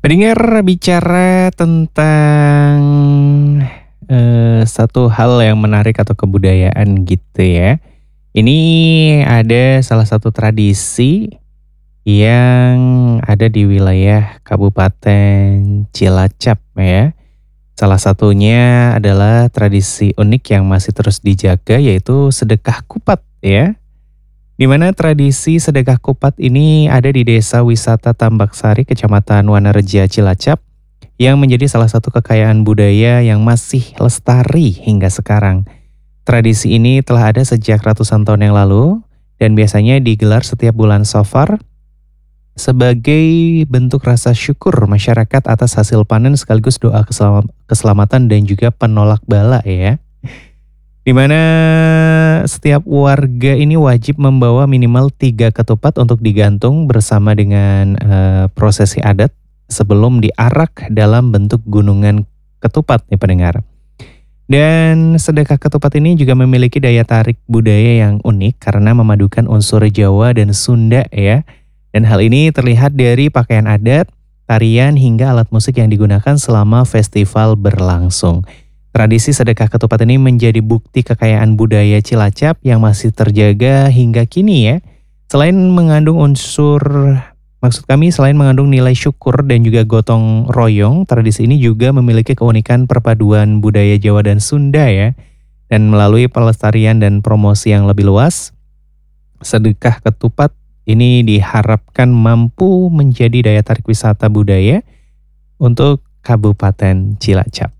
Pendengar bicara tentang, satu hal yang menarik atau kebudayaan gitu ya. Ini ada salah satu tradisi yang ada di wilayah Kabupaten Cilacap ya. Salah satunya adalah tradisi unik yang masih terus dijaga yaitu sedekah kupat ya. Di mana tradisi sedekah kupat ini ada di Desa Wisata Tambak Sari, Kecamatan Wanareja, Cilacap, yang menjadi salah satu kekayaan budaya yang masih lestari hingga sekarang. Tradisi ini telah ada sejak ratusan tahun yang lalu dan biasanya digelar setiap bulan Safar sebagai bentuk rasa syukur masyarakat atas hasil panen sekaligus doa keselamatan dan juga penolak bala ya. Di mana setiap warga ini wajib membawa minimal 3 ketupat untuk digantung bersama dengan prosesi adat sebelum diarak dalam bentuk gunungan ketupat nih pendengar. Dan sedekah ketupat ini juga memiliki daya tarik budaya yang unik karena memadukan unsur Jawa dan Sunda ya. Dan hal ini terlihat dari pakaian adat, tarian hingga alat musik yang digunakan selama festival berlangsung. Tradisi sedekah ketupat ini menjadi bukti kekayaan budaya Cilacap yang masih terjaga hingga kini ya. Selain mengandung nilai syukur dan juga gotong royong, tradisi ini juga memiliki keunikan perpaduan budaya Jawa dan Sunda ya. Dan melalui pelestarian dan promosi yang lebih luas, sedekah ketupat ini diharapkan mampu menjadi daya tarik wisata budaya untuk Kabupaten Cilacap.